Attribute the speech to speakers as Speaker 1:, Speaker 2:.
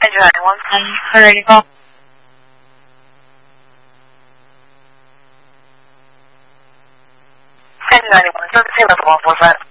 Speaker 1: 991. Alrighty, call.
Speaker 2: 991,这是这个什么部分？